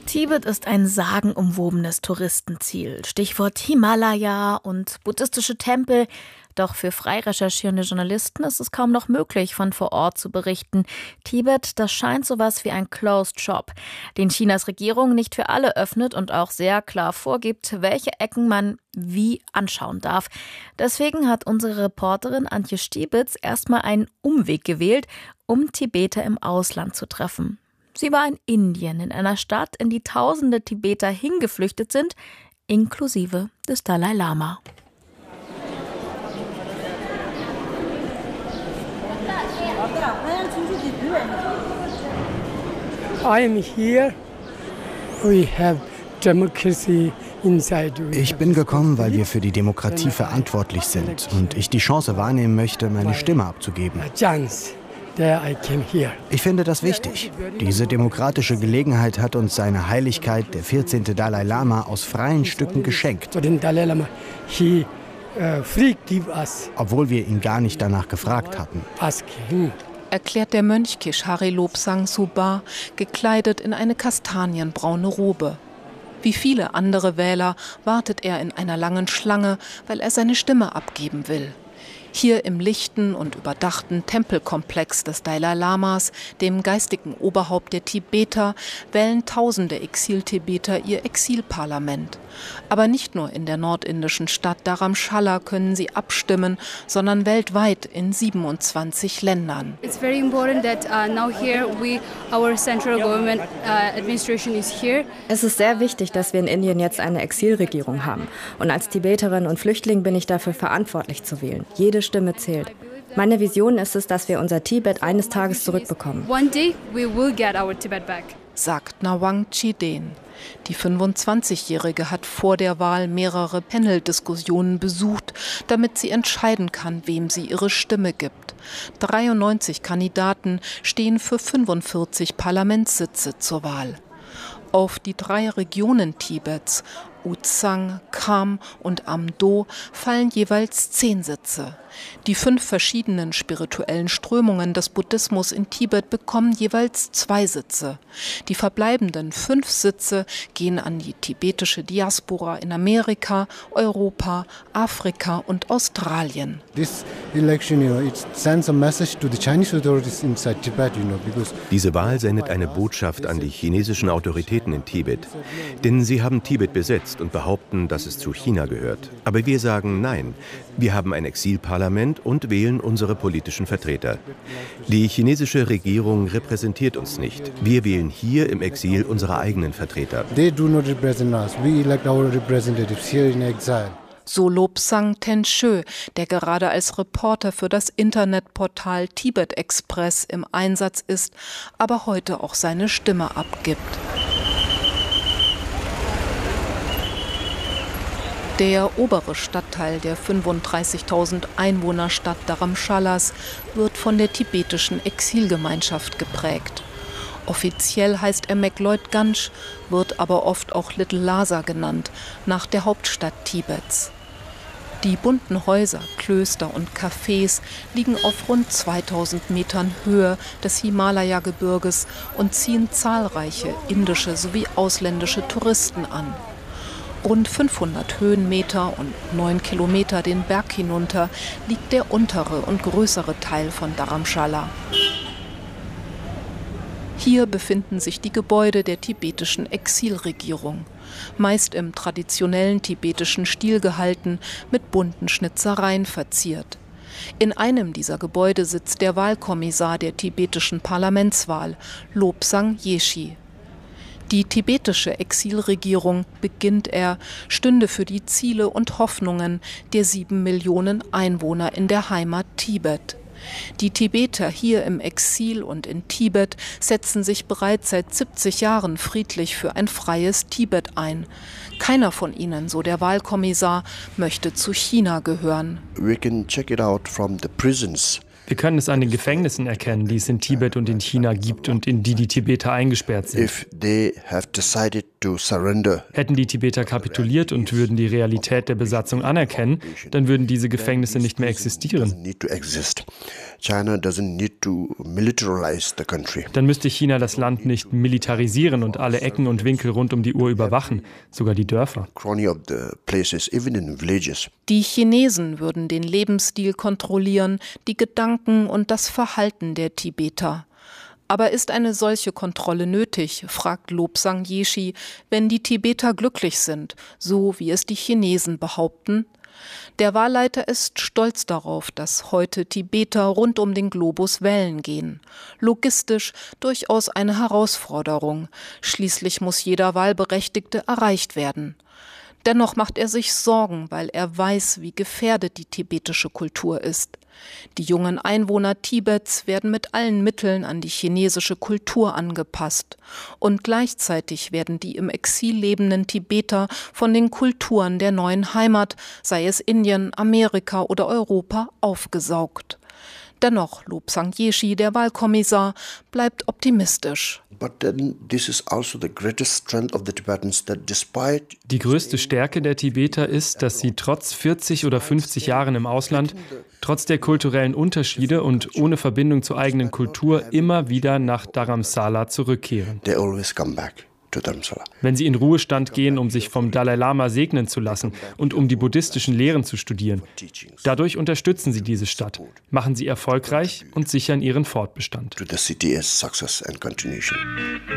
Tibet ist ein sagenumwobenes Touristenziel. Stichwort Himalaya und buddhistische Tempel. Doch für frei recherchierende Journalisten ist es kaum noch möglich, von vor Ort zu berichten. Tibet, das scheint sowas wie ein Closed Shop, den Chinas Regierung nicht für alle öffnet und auch sehr klar vorgibt, welche Ecken man wie anschauen darf. Deswegen hat unsere Reporterin Antje Stiebitz erstmal einen Umweg gewählt, um Tibeter im Ausland zu treffen. Sie war in Indien, in einer Stadt, in die tausende Tibeter hingeflüchtet sind, inklusive des Dalai Lama. I am here. We have democracy inside. Ich bin gekommen, weil wir für die Demokratie verantwortlich sind und ich die Chance wahrnehmen möchte, meine Stimme abzugeben. Ich finde das wichtig. Diese demokratische Gelegenheit hat uns seine Heiligkeit, der 14. Dalai Lama, aus freien Stücken geschenkt. Obwohl wir ihn gar nicht danach gefragt hatten. Erklärt der Mönch Keshari Lobsang Suba, gekleidet in eine kastanienbraune Robe. Wie viele andere Wähler wartet er in einer langen Schlange, weil er seine Stimme abgeben will. Hier im lichten und überdachten Tempelkomplex des Dalai Lamas, dem geistigen Oberhaupt der Tibeter, wählen tausende Exil-Tibeter ihr Exilparlament. Aber nicht nur in der nordindischen Stadt Dharamshala können sie abstimmen, sondern weltweit in 27 Ländern. It's very important that now here our central government administration is here. Es ist sehr wichtig, dass wir in Indien jetzt eine Exilregierung haben. Und als Tibeterin und Flüchtling bin ich dafür verantwortlich zu wählen. Jede Stimme zählt. Meine Vision ist es, dass wir unser Tibet eines Tages zurückbekommen. One day we will get our Tibet back, sagt Nawang Chiden. Die 25-Jährige hat vor der Wahl mehrere Panel-Diskussionen besucht, damit sie entscheiden kann, wem sie ihre Stimme gibt. 93 Kandidaten stehen für 45 Parlamentssitze zur Wahl. Auf die 3 Regionen Tibets, Uzang, Kham und Amdo, fallen jeweils 10 Sitze. Die 5 verschiedenen spirituellen Strömungen des Buddhismus in Tibet bekommen jeweils 2 Sitze. Die verbleibenden 5 Sitze gehen an die tibetische Diaspora in Amerika, Europa, Afrika und Australien. Diese Wahl sendet eine Botschaft an die chinesischen Autoritäten in Tibet. Denn sie haben Tibet besetzt und behaupten, dass es zu China gehört. Aber wir sagen nein. Wir haben ein Exilparlament und wählen unsere politischen Vertreter. Die chinesische Regierung repräsentiert uns nicht. Wir wählen hier im Exil unsere eigenen Vertreter. So Lobsang Tenshö, der gerade als Reporter für das Internetportal Tibet Express im Einsatz ist, aber heute auch seine Stimme abgibt. Der obere Stadtteil der 35.000 Einwohnerstadt Dharamshalas wird von der tibetischen Exilgemeinschaft geprägt. Offiziell heißt er Mekloidganj, wird aber oft auch Little Lhasa genannt, nach der Hauptstadt Tibets. Die bunten Häuser, Klöster und Cafés liegen auf rund 2000 Metern Höhe des Himalaya-Gebirges und ziehen zahlreiche indische sowie ausländische Touristen an. Rund 500 Höhenmeter und 9 Kilometer den Berg hinunter liegt der untere und größere Teil von Dharamshala. Hier befinden sich die Gebäude der tibetischen Exilregierung, meist im traditionellen tibetischen Stil gehalten, mit bunten Schnitzereien verziert. In einem dieser Gebäude sitzt der Wahlkommissar der tibetischen Parlamentswahl, Lobsang Yeshi. Die tibetische Exilregierung, beginnt er, stünde für die Ziele und Hoffnungen der 7 Millionen Einwohner in der Heimat Tibet. Die Tibeter hier im Exil und in Tibet setzen sich bereits seit 70 Jahren friedlich für ein freies Tibet ein. Keiner von ihnen, so der Wahlkommissar, möchte zu China gehören. We can check it out from the prisons. Wir können es an den Gefängnissen erkennen, die es in Tibet und in China gibt und in die die Tibeter eingesperrt sind. Hätten die Tibeter kapituliert und würden die Realität der Besatzung anerkennen, dann würden diese Gefängnisse nicht mehr existieren. China doesn't need to militarize the country. Dann müsste China das Land nicht militarisieren und alle Ecken und Winkel rund um die Uhr überwachen, sogar die Dörfer. Die Chinesen würden den Lebensstil kontrollieren, die Gedanken und das Verhalten der Tibeter. Aber ist eine solche Kontrolle nötig, fragt Lobsang Yeshi, wenn die Tibeter glücklich sind, so wie es die Chinesen behaupten? Der Wahlleiter ist stolz darauf, dass heute Tibeter rund um den Globus wählen gehen. Logistisch durchaus eine Herausforderung. Schließlich muss jeder Wahlberechtigte erreicht werden. Dennoch macht er sich Sorgen, weil er weiß, wie gefährdet die tibetische Kultur ist. Die jungen Einwohner Tibets werden mit allen Mitteln an die chinesische Kultur angepasst. Und gleichzeitig werden die im Exil lebenden Tibeter von den Kulturen der neuen Heimat, sei es Indien, Amerika oder Europa, aufgesaugt. Dennoch, Lobsang Yeshi, der Wahlkommissar, bleibt optimistisch. Die größte Stärke der Tibeter ist, dass sie trotz 40 oder 50 Jahren im Ausland, trotz der kulturellen Unterschiede und ohne Verbindung zur eigenen Kultur immer wieder nach Dharamsala zurückkehren. Wenn sie in Ruhestand gehen, um sich vom Dalai Lama segnen zu lassen und um die buddhistischen Lehren zu studieren. Dadurch unterstützen sie diese Stadt, machen sie erfolgreich und sichern ihren Fortbestand.